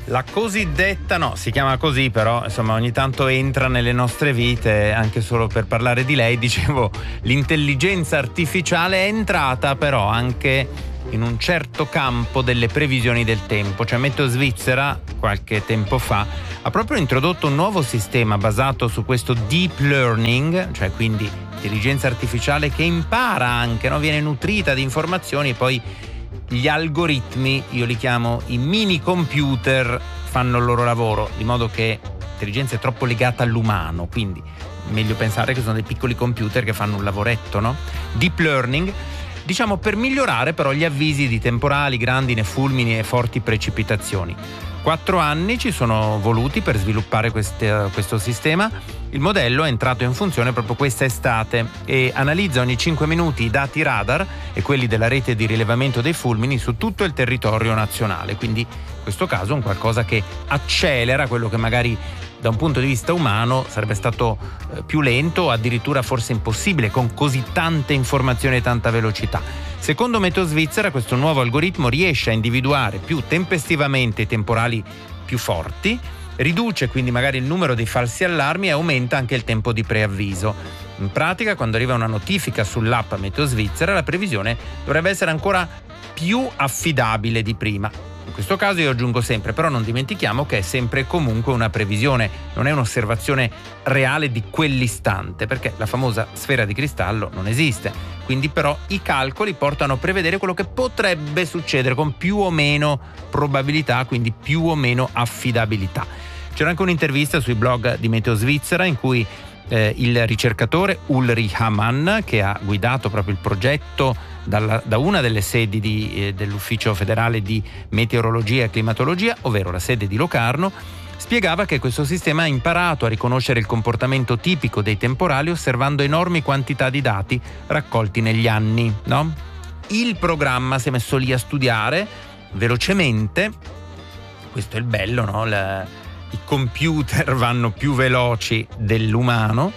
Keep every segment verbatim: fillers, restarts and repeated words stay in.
La cosiddetta, no, si chiama così, però insomma ogni tanto entra nelle nostre vite, anche solo per parlare di lei, dicevo, l'intelligenza artificiale è entrata però anche in un certo campo delle previsioni del tempo. Cioè Meteo Svizzera qualche tempo fa ha proprio introdotto un nuovo sistema basato su questo deep learning, cioè quindi intelligenza artificiale che impara anche, no? Viene nutrita di informazioni e poi gli algoritmi, io li chiamo i mini computer, fanno il loro lavoro, di modo che l'intelligenza è troppo legata all'umano, quindi meglio pensare che sono dei piccoli computer che fanno un lavoretto, no? Deep learning, diciamo per migliorare però gli avvisi di temporali, grandine, fulmini e forti precipitazioni. Quattro anni ci sono voluti per sviluppare queste, questo sistema. Il modello è entrato in funzione proprio questa estate e analizza ogni cinque minuti i dati radar e quelli della rete di rilevamento dei fulmini su tutto il territorio nazionale. Quindi in questo caso è un qualcosa che accelera quello che magari da un punto di vista umano sarebbe stato eh, più lento o addirittura forse impossibile con così tante informazioni e tanta velocità. Secondo Meteo Svizzera questo nuovo algoritmo riesce a individuare più tempestivamente i temporali più forti, riduce quindi magari il numero dei falsi allarmi e aumenta anche il tempo di preavviso. In pratica, quando arriva una notifica sull'app Meteo Svizzera, la previsione dovrebbe essere ancora più affidabile di prima. In questo caso io aggiungo sempre, però non dimentichiamo che è sempre e comunque una previsione, non è un'osservazione reale di quell'istante, perché la famosa sfera di cristallo non esiste. Quindi però i calcoli portano a prevedere quello che potrebbe succedere con più o meno probabilità, quindi più o meno affidabilità. C'era anche un'intervista sui blog di Meteo Svizzera in cui eh, il ricercatore Ulrich Hamann, che ha guidato proprio il progetto dalla, da una delle sedi di, eh, dell'Ufficio federale di meteorologia e climatologia, ovvero la sede di Locarno, spiegava che questo sistema ha imparato a riconoscere il comportamento tipico dei temporali osservando enormi quantità di dati raccolti negli anni, no? Il programma si è messo lì a studiare velocemente, questo è il bello, no? La, i computer vanno più veloci dell'umano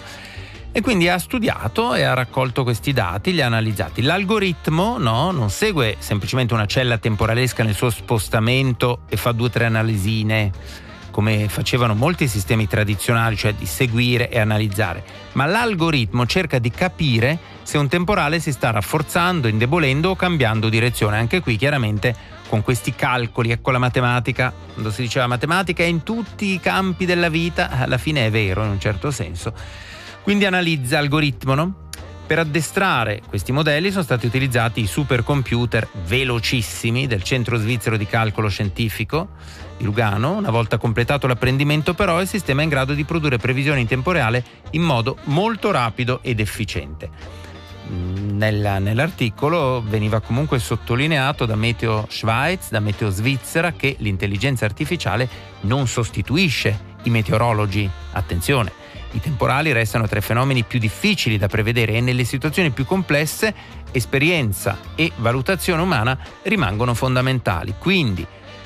e quindi ha studiato e ha raccolto questi dati, li ha analizzati. L'algoritmo, no, non segue semplicemente una cella temporalesca nel suo spostamento e fa due o tre analisine come facevano molti sistemi tradizionali, cioè di seguire e analizzare, ma l'algoritmo cerca di capire se un temporale si sta rafforzando, indebolendo o cambiando direzione. Anche qui chiaramente con questi calcoli, ecco la matematica, quando si diceva matematica è in tutti i campi della vita, alla fine è vero in un certo senso. Quindi analizza algoritmo, no? Per addestrare questi modelli sono stati utilizzati i supercomputer velocissimi del Centro Svizzero di Calcolo Scientifico di Lugano. Una volta completato l'apprendimento però il sistema è in grado di produrre previsioni in tempo reale in modo molto rapido ed efficiente. Nella, nell'articolo veniva comunque sottolineato da Meteo Schweiz, da Meteo Svizzera, che l'intelligenza artificiale non sostituisce i meteorologi. Attenzione! I temporali restano tra i fenomeni più difficili da prevedere e nelle situazioni più complesse esperienza e valutazione umana rimangono fondamentali. Quindi,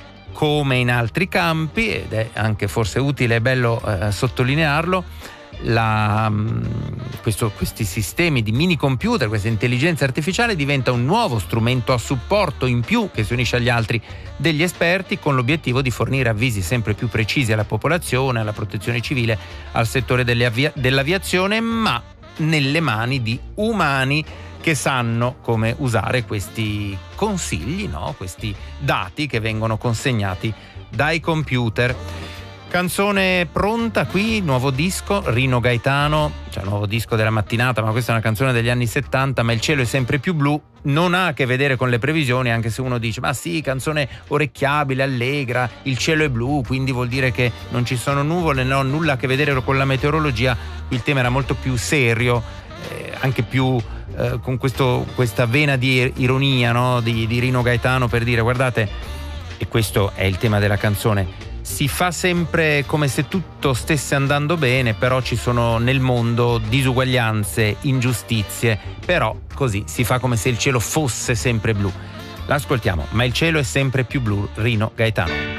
come in altri campi, ed è anche forse utile e bello eh, sottolinearlo, la, questo, questi sistemi di mini computer, questa intelligenza artificiale diventa un nuovo strumento a supporto in più che si unisce agli altri degli esperti con l'obiettivo di fornire avvisi sempre più precisi alla popolazione, alla protezione civile, al settore delle avvia- dell'aviazione, ma nelle mani di umani che sanno come usare questi consigli, no? Questi dati che vengono consegnati dai computer. Canzone pronta qui, nuovo disco, Rino Gaetano, cioè nuovo disco della mattinata, ma questa è una canzone degli anni settanta, ma il cielo è sempre più blu, non ha a che vedere con le previsioni, anche se uno dice, ma sì, canzone orecchiabile, allegra, il cielo è blu, quindi vuol dire che non ci sono nuvole, non ha nulla a che vedere con la meteorologia, il tema era molto più serio, eh, anche più eh, con questo, questa vena di ironia, no? di, di Rino Gaetano, per dire, guardate, e questo è il tema della canzone, si fa sempre come se tutto stesse andando bene, però ci sono nel mondo disuguaglianze, ingiustizie, però così si fa come se il cielo fosse sempre blu. L'ascoltiamo, ma il cielo è sempre più blu, Rino Gaetano.